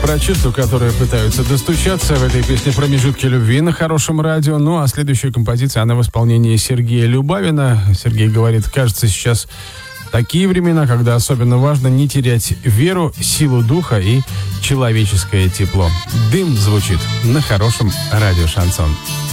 про чувства, которые пытаются достучаться в этой песне «Промежутки любви» на хорошем радио. Ну, а следующая композиция, она в исполнении Сергея Любавина. Сергей говорит, кажется, сейчас такие времена, когда особенно важно не терять веру, силу духа и человеческое тепло. «Дым» звучит на хорошем радио «Шансон».